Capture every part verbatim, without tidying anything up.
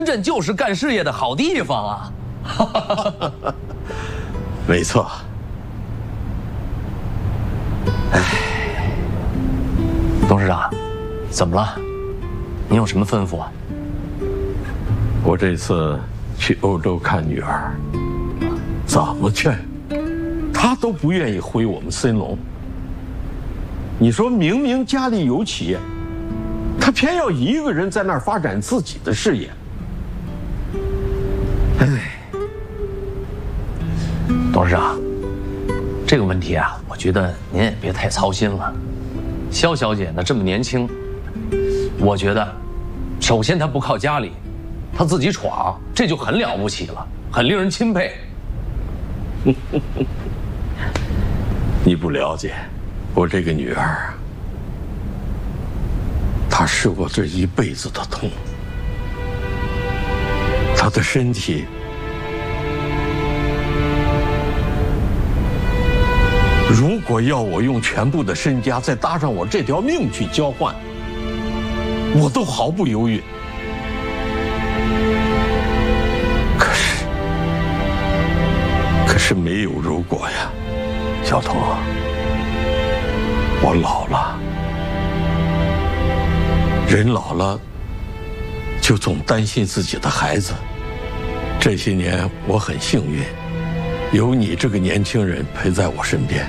镇就是干事业的好地方啊！ 没错。 哎，董事长，怎么了？您有什么吩咐啊？ 我这次去欧洲看女儿，怎么劝，她都不愿意回我们森龙。你说明明家里有企业，她偏要一个人在那儿发展自己的事业。哎， 董事长，这个问题啊，我觉得您也别太操心了。肖小姐呢这么年轻，我觉得，首先她不靠家里，她自己闯，这就很了不起了，很令人钦佩。 你不了解，我这个女儿，她是我这一辈子的痛。她的身体，如果要我用全部的身家再搭上我这条命去交换，我都毫不犹豫。可是，可是没有如果呀，小童，我老了，人老了，就总担心自己的孩子。这些年我很幸运，有你这个年轻人陪在我身边。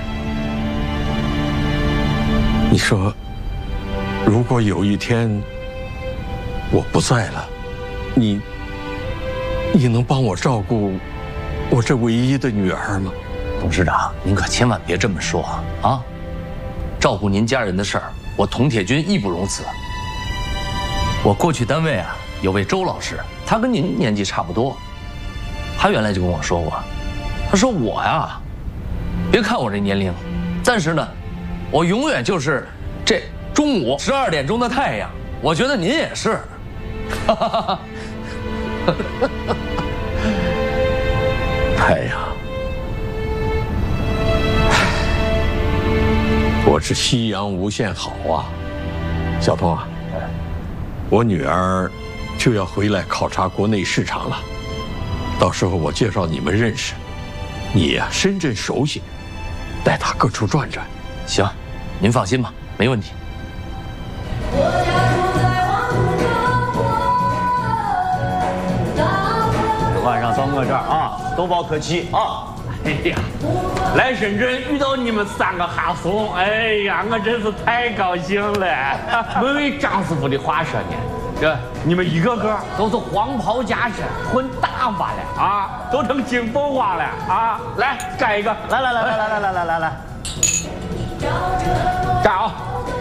你说，如果有一天我不在了，你你能帮我照顾我这唯一的女儿吗？ 董事长，您可千万别这么说啊！照顾您家人的事儿，我童铁军义不容辞。我过去单位啊有位周老师，他跟您年纪差不多，他原来就跟我说过，他说我呀，别看我这年龄，但是呢，我永远就是这中午十二点钟的太阳。我觉得您也是。 太阳，我是夕阳无限好啊，小童啊，我女儿就要回来考察国内市场了，到时候我介绍你们认识，你呀、啊、深圳熟悉，带她各处转转。 行，您放心吧，没问题。 晚上到我这儿啊，都保客气啊！哎呀，来深圳遇到你们三个哈怂，哎呀，我真是太高兴了。问问张师傅的话说呢，这你们一个个都是黄袍加身，混大发了啊，都成金凤凰了啊！来，干一个！来来来来来来来来来来，干啊！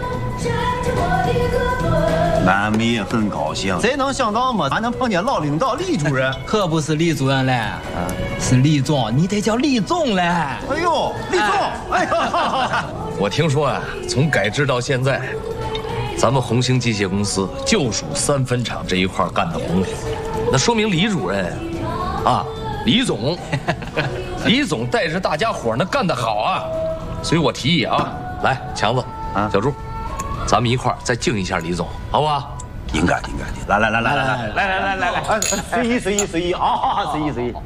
俺们也很高兴，谁能想到嘛？还能碰见老领导李主任？ 可不是李主任嘞，是李总，你得叫李总嘞。 哎呦，李总，哎呀！ 我听说啊，从改制到现在，咱们红星机械公司就属三分厂这一块干得红火，那说明李主任，啊，李总，李总带着大家伙那干得好啊。所以我提议啊，来，强子，啊，小朱。咱们一块儿再敬一下李总，好不好？ 应该应该。来来来来来来来来来来来，随意随意随意啊，随意随意。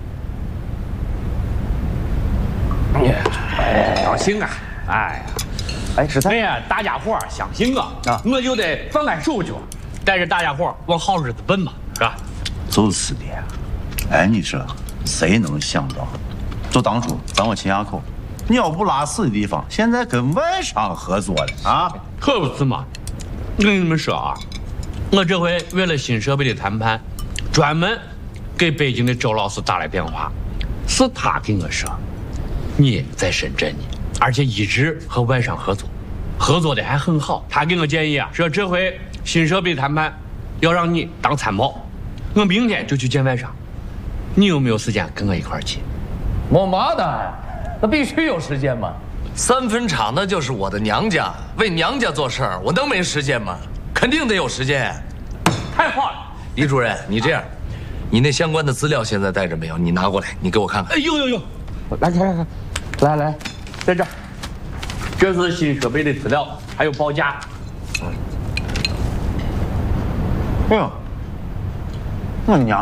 高兴啊！哎呀，哎是哎呀，大家伙相信我啊，我就得放开手脚，带着大家伙往好日子奔嘛，是吧？ 就是的。哎，你说谁能想到，就当初咱们秦崖口鸟不拉屎的地方，现在跟外商合作了啊！ 可不是嘛！我跟你们说啊，我这回为了新设备的谈判，专门给北京的周老师打了电话，是他跟我说，你在深圳呢，而且一直和外商合作，合作的还很好。他给我建议啊，说这回新设备的谈判要让你当参谋，我明天就去见外商，你有没有时间跟我一块儿去？ 我妈的！那必须有时间嘛！三分厂那就是我的娘家，为娘家做事儿，我能没时间吗？肯定得有时间。 太好了， 李主任，你这样，你那相关的资料现在带着没有？你拿过来，你给我看看。 哎呦呦呦，来来来来来，在这儿，这是新设备的资料，还有报价。 哎呦，我娘！